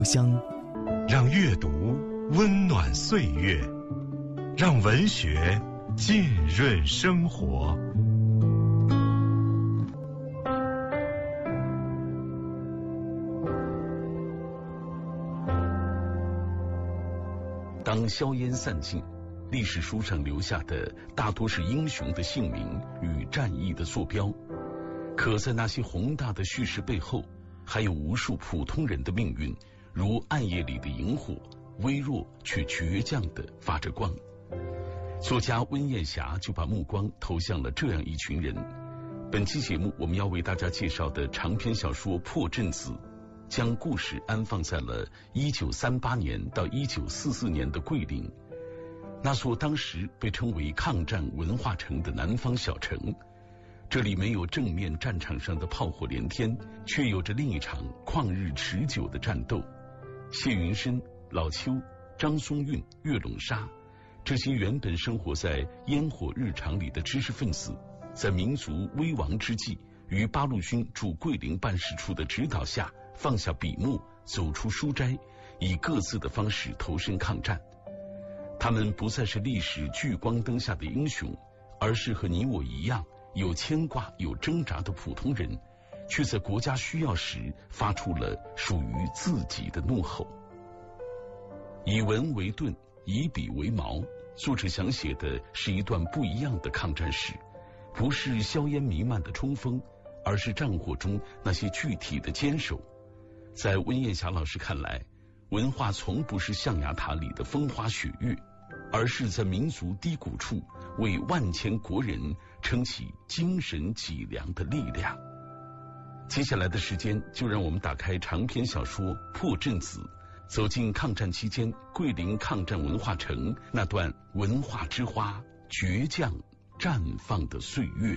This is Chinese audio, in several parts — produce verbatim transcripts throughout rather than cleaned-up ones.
香， 让阅读温暖岁月，让文学浸润生活。 当硝烟散尽，历史书上留下的大多是英雄的姓名与战役的坐标，可在那些宏大的叙事背后，还有无数普通人的命运，如暗夜里的萤火，微弱却倔强地发着光。作家温艳霞就把目光投向了这样一群人。本期节目我们要为大家介绍的长篇小说《破阵子》，将故事安放在了一九三八年到一九四四年的桂林，那所当时被称为抗战文化城的南方小城。这里没有正面战场上的炮火连天，却有着另一场旷日持久的战斗。谢云深、老邱、张松韵、岳陇沙，这些原本生活在烟火日常里的知识分子，在民族危亡之际，于八路军驻桂林办事处的指导下，放下笔墨，走出书斋，以各自的方式投身抗战。他们不再是历史聚光灯下的英雄，而是和你我一样有牵挂有挣扎的普通人，却在国家需要时发出了属于自己的怒吼。以文为盾，以笔为矛，作者想写的是一段不一样的抗战史，不是硝烟弥漫的冲锋，而是战火中那些具体的坚守。在温艳霞老师看来，文化从不是象牙塔里的风花雪月，而是在民族低谷处为万千国人撑起精神脊梁的力量。接下来的时间，就让我们打开长篇小说《破阵子》，走进抗战期间桂林抗战文化城那段文化之花倔强绽放的岁月。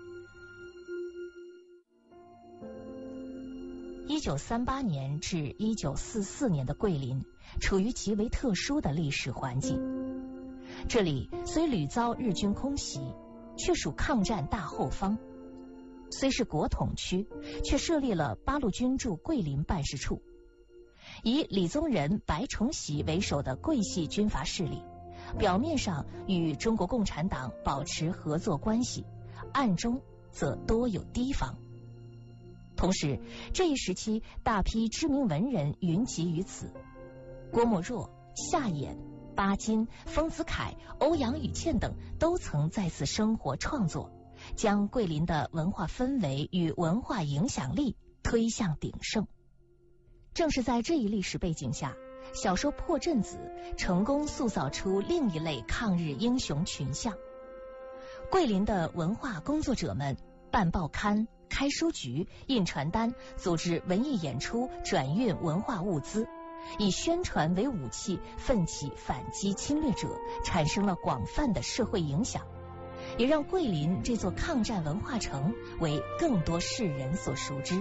一九三八年至一九四四年的桂林处于极为特殊的历史环境，这里虽屡遭日军空袭，却属抗战大后方。虽是国统区，却设立了八路军驻桂林办事处。以李宗仁、白崇禧为首的桂系军阀势力，表面上与中国共产党保持合作关系，暗中则多有提防。同时，这一时期大批知名文人云集于此，郭沫若、夏衍、巴金、丰子恺、欧阳予倩等都曾在此生活创作，将桂林的文化氛围与文化影响力推向鼎盛。正是在这一历史背景下，小说《破阵子》成功塑造出另一类抗日英雄群像。桂林的文化工作者们办报刊、开书局、印传单，组织文艺演出，转运文化物资，以宣传为武器，奋起反击侵略者，产生了广泛的社会影响，也让桂林这座抗战文化城为更多世人所熟知。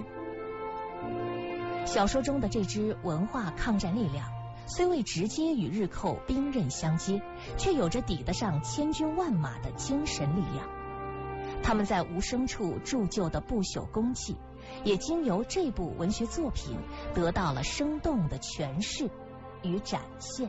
小说中的这支文化抗战力量，虽未直接与日寇兵刃相接，却有着抵得上千军万马的精神力量。他们在无声处铸就的不朽功绩，也经由这部文学作品得到了生动的诠释与展现。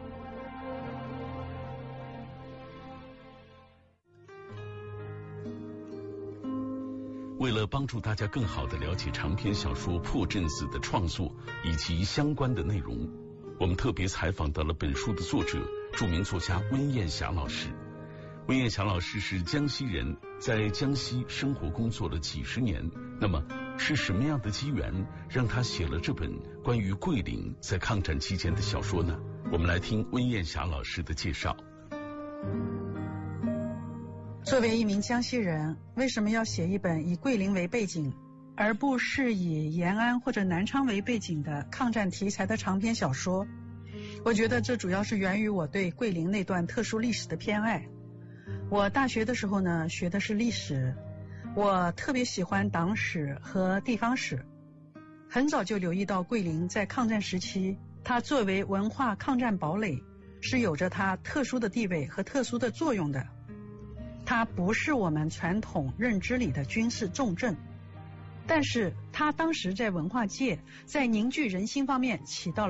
为了帮助大家更好地了解长篇小说《破阵子》的创作以及相关的内容，我们特别采访到了本书的作者，著名作家温艳霞老师。温艳霞老师是江西人，在江西生活工作了几十年。那么是什么样的机缘让他写了这本关于桂林在抗战期间的小说呢？我们来听温艳霞老师的介绍。 作为一名江西人，为什么要写一本以桂林为背景，而不是以延安或者南昌为背景的抗战题材的长篇小说？我觉得这主要是源于我对桂林那段特殊历史的偏爱。我大学的时候呢，学的是历史，我特别喜欢党史和地方史，很早就留意到桂林在抗战时期，它作为文化抗战堡垒，是有着它特殊的地位和特殊的作用的。它不是我们传统认知里的军事重镇， 但是他当时在文化界，在凝聚人心方面起到了